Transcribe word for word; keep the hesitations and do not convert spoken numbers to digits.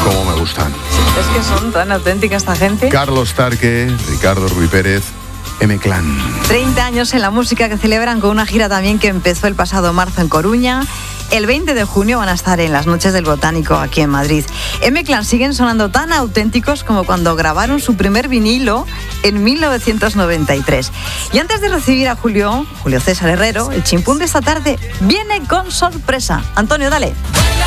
cómo me gustan. Es que son tan auténtica esta gente. Carlos Tarque, Ricardo Ruy Pérez, M-Clan. treinta años en la música que celebran con una gira también que empezó el pasado marzo en Coruña. El veinte de junio van a estar en las Noches del Botánico aquí en Madrid. M-Clan siguen sonando tan auténticos como cuando grabaron su primer vinilo en mil novecientos noventa y tres. Y antes de recibir a Julio, Julio César Herrero, el chimpún de esta tarde viene con sorpresa. Antonio, dale.